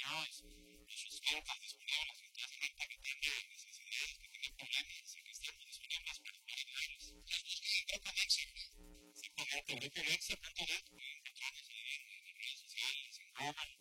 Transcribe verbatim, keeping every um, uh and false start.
sus, sus ventas disponibles, entonces gente que tenga necesidades, que tenga problemas y que estemos disponibles para ayudarlos. Grupo Mexa, simplemente grupo mexa punto net, pueden encontrarnos ahí en, en redes sociales, en Google,